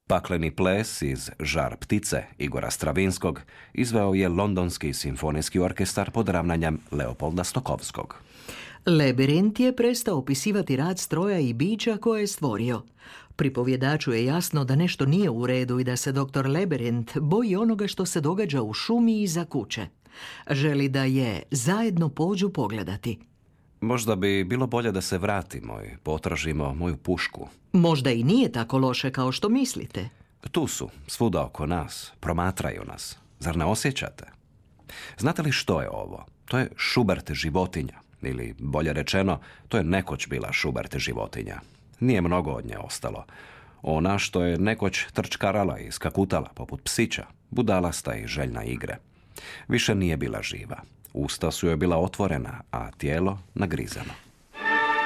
Pakleni ples iz Žar ptice Igora Stravinskog izveo je Londonski simfonijski orkestar pod ravnanjem Leopolda Stokowskog. Labirint je prestao opisivati rad stroja i bića koje je stvorio. Pripovjedaču je jasno da nešto nije u redu i da se dr. Labirint boji onoga što se događa u šumi iza kuće. Želi da je zajedno pođu pogledati. Možda bi bilo bolje da se vratimo i potražimo moju pušku. Možda i nije tako loše kao što mislite. Tu su, svuda oko nas, promatraju nas. Zar ne osjećate? Znate li što je ovo? To je Schubert životinja. Ili, bolje rečeno, to je nekoć bila Schubert životinja. Nije mnogo od nje ostalo. Ona što je nekoć trčkarala i skakutala poput psića, budalasta i željna igre. Više nije bila živa. Usta su joj bila otvorena, a tijelo nagrizano.